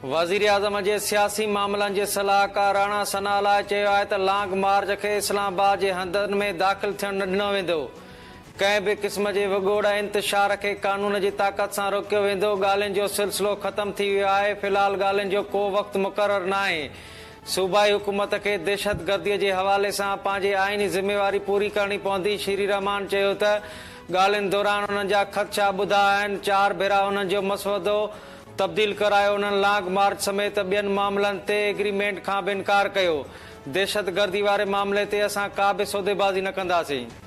वज़ीर आज़म जे सियासी मामलनि जे सलाहकार राणा सनाला चयो आहे त लॉन्ग मार्च खे इस्लामाबाद जे हंधनि में दाख़िल थियण न ॾिनो वेंदो। कंहिं बि क़िस्म जे विॻोड़ इंतिशार खे कानून जी ताक़त सां रोकियो वेंदो। ॻाल्हियुनि जो सिलसिलो ख़तम थी वियो आहे। फ़िलहाल ॻाल्हियुनि जो को वक़्तु मुक़ररु नाहे। सूबाई हुकूमत खे दहशतगर्दीअ जे हवाले सां पंहिंजी आइनी ज़िम्मेवारी पूरी करणी पवंदी। श्री रहमान चयो त ॻाल्हियुनि दौरान उन्हनि जा ख़दशा ॿुधा आहिनि। 4 भेरा उन्हनि जो मसवदो तब्दील करायो। उन्हनि लॉन्ग मार्च समेत ॿियनि मामलनि ते एग्रीमेंट खां बि इनकार कयो। दहशतगर्दी वारे मामले ते असां का बि सौदेबाज़ी न कंदासीं।